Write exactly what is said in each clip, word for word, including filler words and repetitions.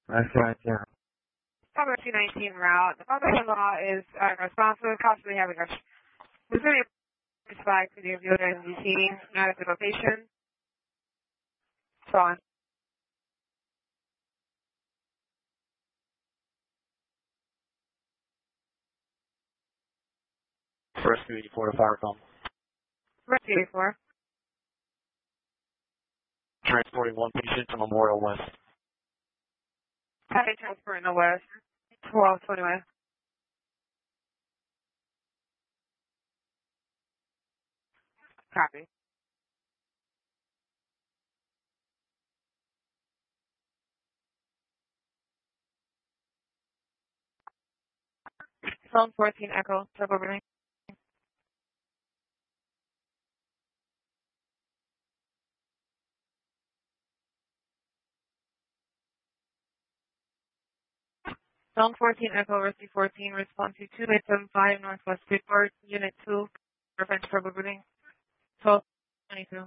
That's right, yeah. Cover two nineteen route. The mother-in-law is uh, responsible, possibly having a Missouri flag to the viewer in D C, not at the location. So on. Rescue eighty-four to Firefall. Rescue eighty-four. Transporting one patient to Memorial West. Having transfer in the west. twelve twenty-one. Copy. Phone fourteen Echo, Turbo Burning. Phone fourteen Echo, Rescue fourteen, respond to two eight seven five Northwest Bridgeport, Unit two, Revenge Turbo Burning. twelve twenty-two.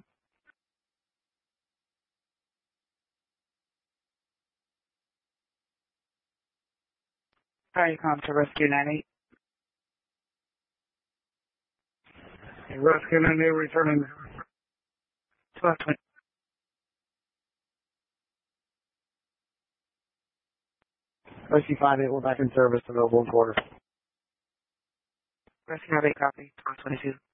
Sorry, come to Rescue ninety-eight. Rescue ninety-eight returning. twelve twenty. Rescue five eight, we're back in service to Noble and Quarter. Rescue ninety-eight, copy. twelve twenty-two.